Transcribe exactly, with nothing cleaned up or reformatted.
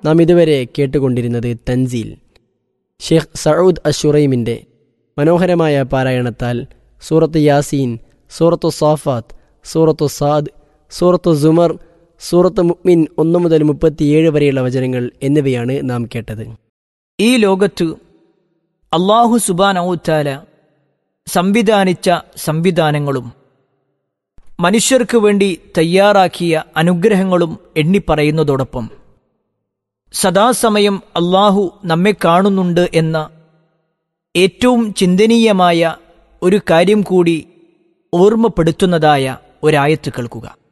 നാം ഇതുവരെ കേട്ടുകൊണ്ടിരുന്നത് തൻസീൽ. ഷെയ്ഖ് സഊദ് അഷുറൈമിൻ്റെ മനോഹരമായ പാരായണത്താൽ സൂറത്ത് യാസീൻ, സൂറത്തു സാഫാത്ത്, സൂറത്തു സാദ്, സൂറത്തു സുമർ, സൂറത്ത് മുഅ്മിൻ ഒന്ന് മുതൽ മുപ്പത്തിയേഴ് വരെയുള്ള വചനങ്ങൾ എന്നിവയാണ് നാം കേട്ടത്. ഈ ലോകത്ത് അല്ലാഹു സുബ്ഹാനഹു വതആല സംവിധാനിച്ച സംവിധാനങ്ങളും മനുഷ്യർക്ക് വേണ്ടി തയ്യാറാക്കിയ അനുഗ്രഹങ്ങളും എണ്ണിപ്പറയുന്നതോടൊപ്പം സദാസമയം അല്ലാഹു നമ്മെ കാണുന്നുണ്ട് എന്ന ഏറ്റവും ചിന്തനീയമായ ഒരു കാര്യം കൂടി ഓർമ്മപ്പെടുത്തുന്നതായ ഒരായത്ത് കേൾക്കുക.